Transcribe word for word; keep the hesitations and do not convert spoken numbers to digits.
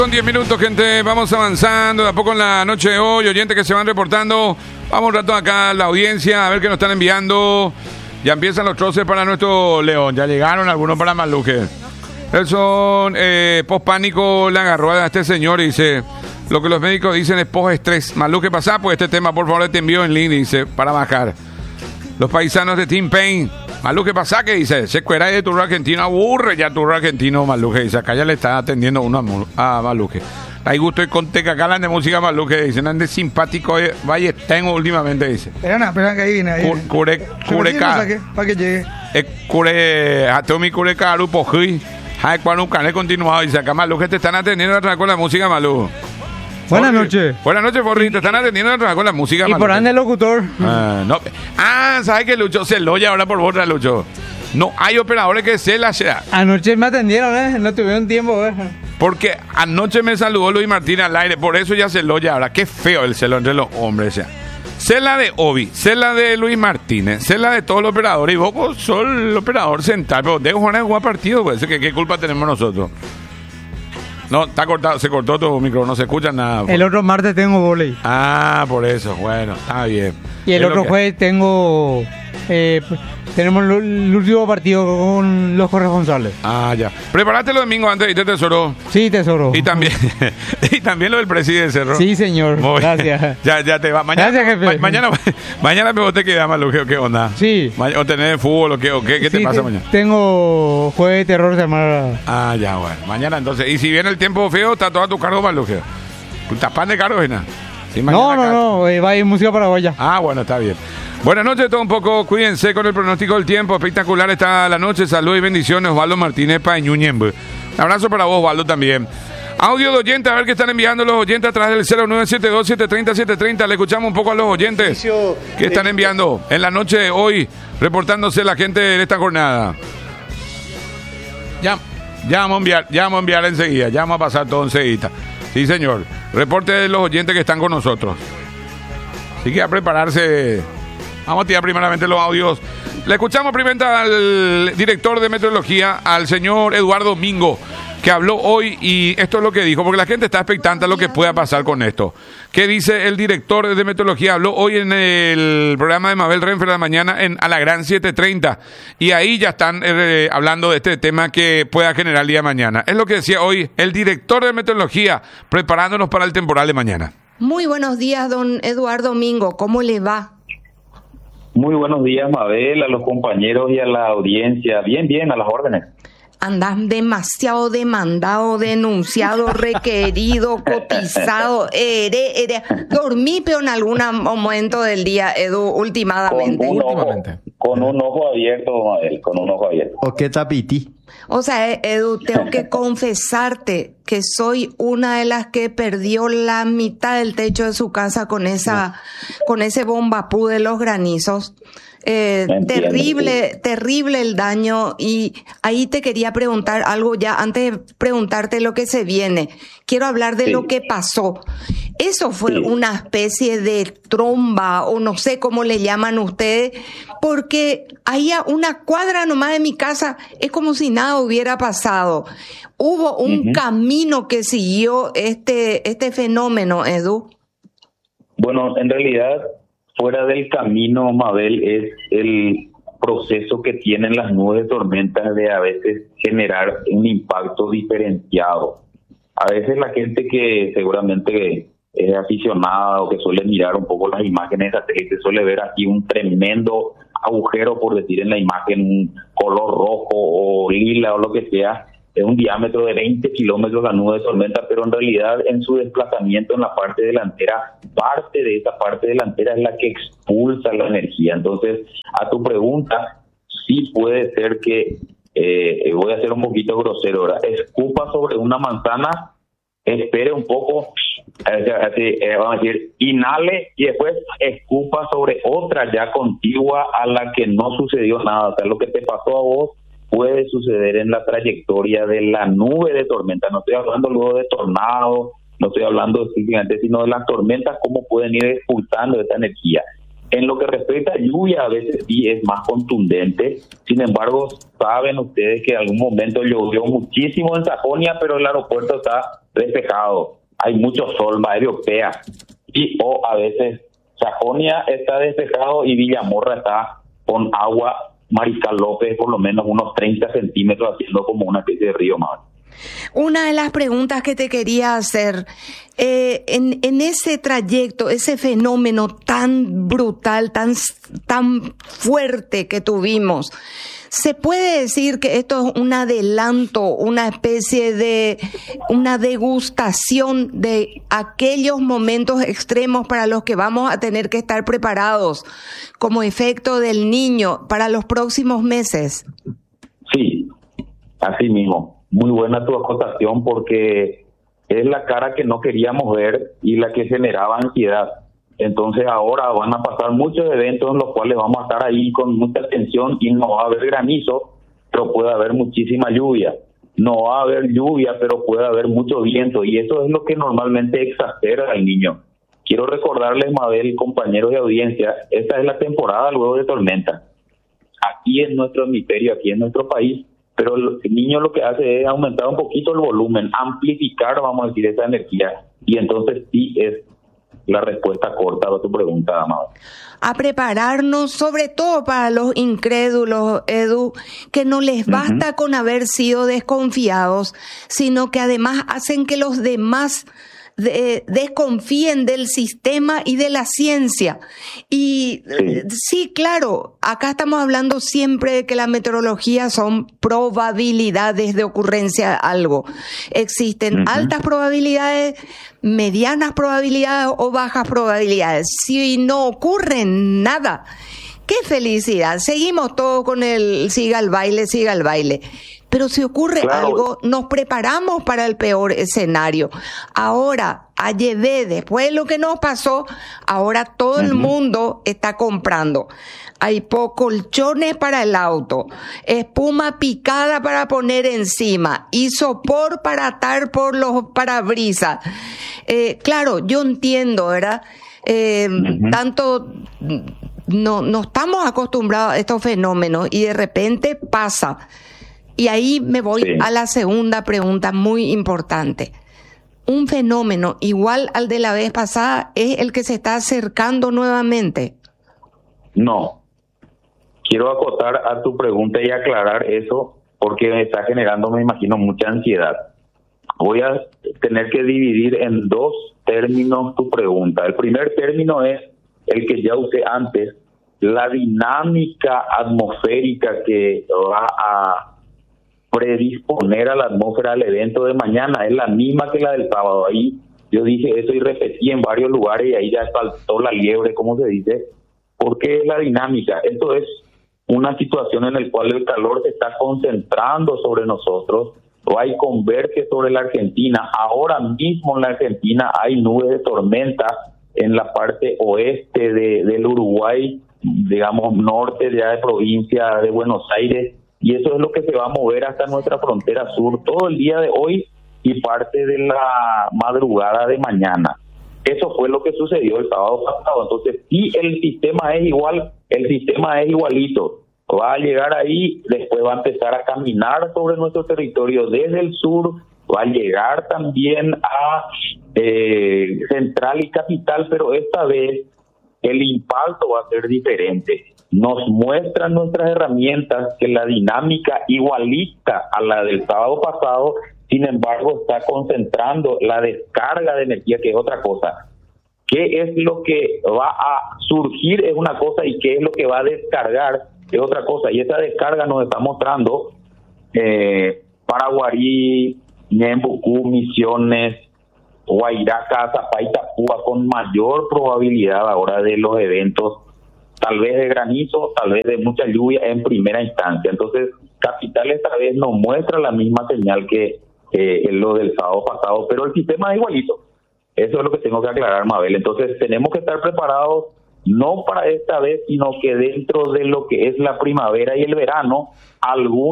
Con diez minutos, gente, vamos avanzando de a poco en la noche de hoy. Oyentes que se van reportando. Vamos un rato acá a la audiencia a ver qué nos están enviando. Ya empiezan los troces para nuestro León. Ya llegaron algunos para Maluque. Nelson, eh, post-pánico le agarró a este señor y dice: lo que los médicos dicen es post-estrés. Maluque, pasa pues este tema, por favor, te envío en línea, dice, para bajar. Los paisanos de Team Pain. Maluque, pasa que dice, se cuera de turro argentino, aburre ya turro argentino, Maluque, dice, acá ya le está atendiendo uno a, a Maluque. Hay gusto y conte que acá hablan de música, Maluque, dicen, ande simpático, eh, vaya, tengo últimamente, dice. Espera, espera que ahí viene, ahí viene. Cure, cure, para que llegue. Cure, atomi cure caru pojí, hay cuando un canal continuado, dice, acá Maluque te están atendiendo a trabajar con la música, Maluque. Buenas noches. Buenas noches, Forri. Te están atendiendo a trabajar con la música. Y por ande el locutor. Ah, no. Ah, ¿sabes que Lucho se lo ya ahora por otra, Lucho? No hay operadores que se la sea. Anoche me atendieron, ¿eh? No tuvieron tiempo, ¿eh? Porque anoche me saludó Luis Martín al aire, por eso ya se lo ya ahora. Qué feo el celo entre los hombres, ya. Sé la de Obi, sé la de Luis Martínez, sé la de todos los operadores. Y vos sos el operador central, pero de jugar a jugar partido, pues. ¿Qué, ¿Qué culpa tenemos nosotros? No, está cortado, se cortó tu micro, no se escucha nada. El otro martes tengo volei. Ah, por eso, bueno, está bien. Y el es otro que... jueves tengo... Eh, tenemos el último partido con los corresponsales. Ah, ya. Prepárate los domingos antes de irte, Tesoro. Sí, Tesoro. Y también, y también lo del presidente, Cerro. Sí, señor. Muy Gracias. Ya, ya te va. Mañana, Gracias, jefe. Ma- mañana, mañana me te queda Malu, ¿qué, qué onda? Sí. Ma- o tener fútbol o qué, o qué, ¿qué Sí, te pasa te, mañana? Tengo jueves de terror de semana. Ah, ya, bueno. Mañana entonces. Y si viene el tiempo feo, está todo a tu cargo, Malu. ¿Tapan de cargo, Gina? Sí, No, no, acá... no. Eh, va a ir música paraguaya. Ah, bueno, está bien. Buenas noches, todo un poco. Cuídense con el pronóstico del tiempo. Espectacular está la noche. Salud y bendiciones. Osvaldo Martínez Pañuñembe. Un abrazo para vos, Osvaldo, también. Audio de oyentes, a ver qué están enviando los oyentes a través del cero nueve siete dos, siete tres cero, siete tres cero. Le escuchamos un poco a los oyentes. ¿Qué están enviando en la noche de hoy? Reportándose la gente de esta jornada. Ya, ya vamos a enviar, ya vamos a enviar enseguida. Ya vamos a pasar todo enseguida. Sí, señor. Reporte de los oyentes que están con nosotros. Así que a prepararse. Vamos a tirar primeramente los audios. Le escuchamos primero al director de meteorología, al señor Eduardo Mingo, que habló hoy y esto es lo que dijo, porque la gente está expectante a lo que pueda pasar con esto. ¿Qué dice el director de meteorología? Habló hoy en el programa de Mabel Renfer de la mañana en A la Gran siete treinta y ahí ya están eh, hablando de este tema que pueda generar el día de mañana. Es lo que decía hoy el director de meteorología, preparándonos para el temporal de mañana. Muy buenos días, don Eduardo Mingo. ¿Cómo le va? Muy buenos días, Mabel, a los compañeros y a la audiencia. Bien, bien, a las órdenes. Andás demasiado demandado, denunciado, requerido, cotizado. Ere, ere. Dormí, pero en algún momento del día, Edu, últimamente. Con un, Últimamente. Ojo, con un ojo abierto, Mabel, con un ojo abierto. ¿O qué tapiti? O sea, Edu, tengo que confesarte que soy una de las que perdió la mitad del techo de su casa con esa, con ese bombapú de los granizos. Eh, Entiendo, terrible, sí. terrible el daño. Y ahí te quería preguntar algo ya, antes de preguntarte lo que se viene. Quiero hablar de Sí. lo que pasó. Eso fue Sí. una especie de tromba, o no sé cómo le llaman ustedes, porque ahí a una cuadra nomás de mi casa es como si nada hubiera pasado. Hubo un Ujú. camino que siguió este, este fenómeno, Edu. Bueno, en realidad, fuera del camino, Mabel, es el proceso que tienen las nubes de tormentas de a veces generar un impacto diferenciado. A veces la gente que seguramente es aficionada o que suele mirar un poco las imágenes de satélite suele ver aquí un tremendo agujero, por decir en la imagen, un color rojo o lila o lo que sea. Es un diámetro de veinte kilómetros la nube de tormenta, pero en realidad en su desplazamiento en la parte delantera, parte de esa parte delantera es la que expulsa la energía. Entonces, a tu pregunta, sí puede ser que, eh, voy a ser un poquito grosero ahora, escupa sobre una manzana, espere un poco, así, eh, vamos a decir, inhale y después escupa sobre otra ya contigua a la que no sucedió nada. O sea, lo que te pasó a vos puede suceder en la trayectoria de la nube de tormenta. No estoy hablando luego de tornado, no estoy hablando específicamente, sino de las tormentas, cómo pueden ir expulsando esta energía. En lo que respecta a lluvia, a veces sí es más contundente. Sin embargo, saben ustedes que en algún momento llovió muchísimo en Sajonia, pero el aeropuerto está despejado. Hay mucho sol, Madre Europea. Y o a veces Sajonia está despejado y Villamorra está con agua Mariscal López, por lo menos unos treinta centímetros, haciendo como una especie de río más. Una de las preguntas que te quería hacer, eh, en, en ese trayecto, ese fenómeno tan brutal, tan, tan fuerte que tuvimos, ¿se puede decir que esto es un adelanto, una especie de, una degustación de aquellos momentos extremos para los que vamos a tener que estar preparados como efecto del Niño para los próximos meses? Sí, así mismo. Muy buena tu acotación, porque es la cara que no queríamos ver y la que generaba ansiedad. Entonces ahora van a pasar muchos eventos en los cuales vamos a estar ahí con mucha atención y no va a haber granizo, pero puede haber muchísima lluvia. No va a haber lluvia, pero puede haber mucho viento, y eso es lo que normalmente exacerba al Niño. Quiero recordarles, Mabel, compañeros de audiencia, esta es la temporada luego de tormenta. Aquí en nuestro hemisferio, aquí en nuestro país, pero el Niño lo que hace es aumentar un poquito el volumen, amplificar, vamos a decir, esa energía, y entonces sí es la respuesta corta a tu pregunta, Amado. A prepararnos, sobre todo para los incrédulos, Edu, que no les basta uh-huh. con haber sido desconfiados, sino que además hacen que los demás de, desconfíen del sistema y de la ciencia. Y sí. sí, claro, acá estamos hablando siempre de que la meteorología son probabilidades de ocurrencia de algo. Existen uh-huh. altas probabilidades, medianas probabilidades o bajas probabilidades. Si no ocurre nada, ¡qué felicidad! Seguimos todo con el siga el baile, siga el baile. Pero si ocurre claro. algo, nos preparamos para el peor escenario. Ahora, a Llevé, después de lo que nos pasó, ahora todo uh-huh. el mundo está comprando. Hay po- colchones para el auto, espuma picada para poner encima, isopor para atar por los parabrisas. Eh, claro, yo entiendo, ¿verdad? Eh, uh-huh. Tanto... No, no estamos acostumbrados a estos fenómenos y de repente pasa. Y ahí me voy sí. a la segunda pregunta muy importante. ¿Un fenómeno igual al de la vez pasada es el que se está acercando nuevamente? No. Quiero acotar a tu pregunta y aclarar eso porque me está generando, me imagino, mucha ansiedad. Voy a tener que dividir en dos términos tu pregunta. El primer término es el que ya usé antes, la dinámica atmosférica que va a predisponer a la atmósfera al evento de mañana es la misma que la del sábado. Ahí yo dije eso y repetí en varios lugares y ahí ya saltó la liebre, como se dice, porque es la dinámica. Esto es una situación en la cual el calor se está concentrando sobre nosotros. Hay converge sobre la Argentina. Ahora mismo en la Argentina hay nubes de tormenta en la parte oeste de, del Uruguay, digamos norte de la provincia de Buenos Aires, y eso es lo que se va a mover hasta nuestra frontera sur todo el día de hoy y parte de la madrugada de mañana. Eso fue lo que sucedió el sábado pasado. Entonces, si el sistema es igual, el sistema es igualito. Va a llegar ahí, después va a empezar a caminar sobre nuestro territorio desde el sur, va a llegar también a eh, Central y Capital, pero esta vez el impacto va a ser diferente. Nos muestran nuestras herramientas que la dinámica igualita a la del sábado pasado, sin embargo, está concentrando la descarga de energía, que es otra cosa. ¿Qué es lo que va a surgir? Es una cosa, y qué es lo que va a descargar es otra cosa. Y esa descarga nos está mostrando eh, Paraguarí, Ñembucú, Misiones, Guairaca, Zapata, Púa, con mayor probabilidad ahora de los eventos, tal vez de granizo, tal vez de mucha lluvia en primera instancia. Entonces, Capital esta vez nos muestra la misma señal que eh, lo del sábado pasado, pero el sistema es igualito. Eso es lo que tengo que aclarar, Mabel. Entonces, tenemos que estar preparados no para esta vez, sino que dentro de lo que es la primavera y el verano, algún